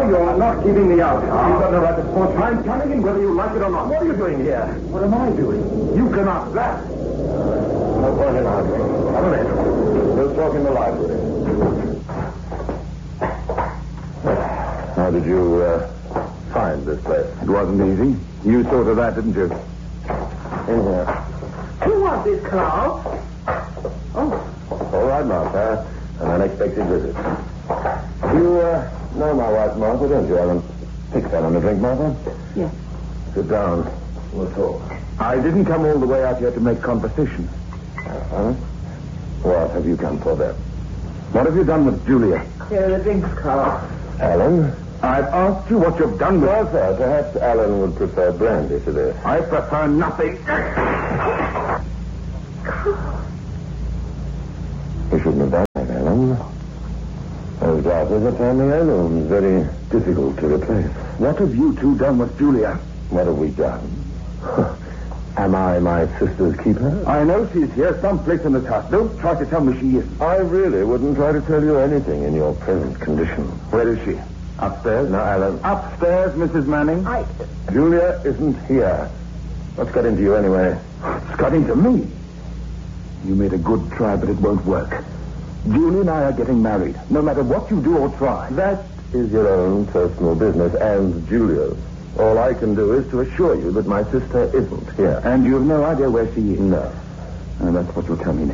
you're not keeping me out. You've got no right to force. I'm coming in whether you like it or not. What are you doing here? What am I doing? You can ask that. No point in arguing. Come in. We'll talk in the library. How did you find this place? It wasn't easy. You thought of that, didn't you? In here. Who was this, Carl? Oh. All right, Martha. An unexpected visit. You know my wife, Martha, don't you, Ellen? Take Ellen a drink, Martha. Yes. Sit down. We'll talk. I didn't come all the way out here to make conversation. What have you come for, then? What have you done with Julia? Here are the drinks, Carl. Alan? I've asked you what you've done with her. Martha, perhaps Alan would prefer brandy to this. I prefer nothing. You shouldn't have done that, Alan. Those glasses are family heirlooms, very difficult to replace. What have you two done with Julia? What have we done? Am I my sister's keeper? I know she's here, someplace in this house. Don't try to tell me she isn't. I really wouldn't try to tell you anything in your present condition. Where is she? Upstairs? No, Alan. Upstairs, Mrs. Manning? Julia isn't here. What's got into you anyway? It's got into me. You made a good try, but it won't work. Julie and I are getting married, no matter what you do or try. That is your own personal business and Julia's. All I can do is to assure you that my sister isn't here. And you have no idea where she is? No. And that's what you'll tell me now.